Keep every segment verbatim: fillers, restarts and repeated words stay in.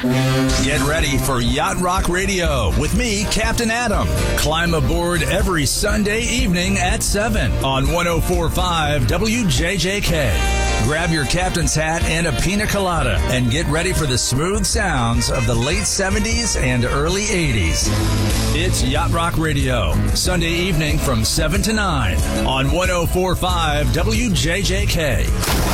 Get ready for Yacht Rock Radio with me, Captain Adam. Climb aboard every Sunday evening at seven on one oh four point five W J J K. Grab your captain's hat and a pina colada and get ready for the smooth sounds of the late seventies and early eighties. It's Yacht Rock Radio, Sunday evening from seven to nine on one oh four point five W J J K.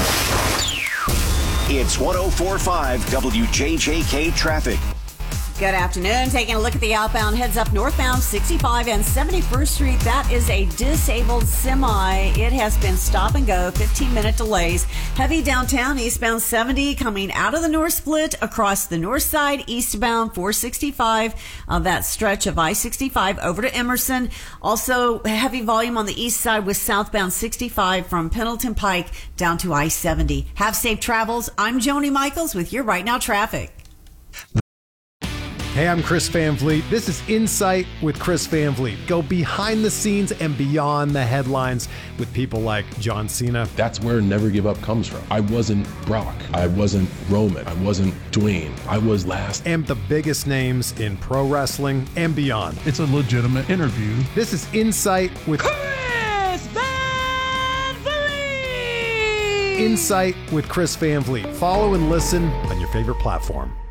It's one oh four point five W J J K traffic. Good afternoon. Taking a look at the outbound heads up northbound sixty-five and seventy-first Street. That is a disabled semi. It has been stop and go, fifteen minute delays. Heavy downtown eastbound seventy coming out of the north split across the north side eastbound four sixty-five of that stretch of I sixty-five over to Emerson. Also heavy volume on the east side with southbound sixty-five from Pendleton Pike down to I seventy. Have safe travels. I'm Joni Michaels with your Right Now traffic. Hey, I'm Chris Van Vliet. This is Insight with Chris Van Vliet. Go behind the scenes and beyond the headlines with people like John Cena. That's where Never Give Up comes from. I wasn't Brock. I wasn't Roman. I wasn't Dwayne. I was last. And the biggest names in pro wrestling and beyond. It's a legitimate interview. This is Insight with Chris Van Vliet. Insight with Chris Van Vliet. Follow and listen on your favorite platform.